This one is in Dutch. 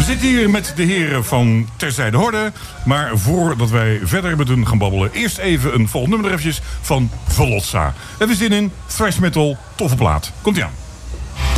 zitten hier met de heren van Terzijde Horde. Maar voordat wij verder met hun gaan babbelen, eerst even een volgend nummer eventjes van Velossa. Even zin in thrash metal, toffe plaat. Komt-ie aan.